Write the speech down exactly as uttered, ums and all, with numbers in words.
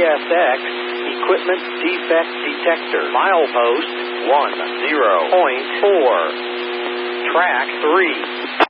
S X Equipment Defect Detector. Milepost one zero point four. Track three.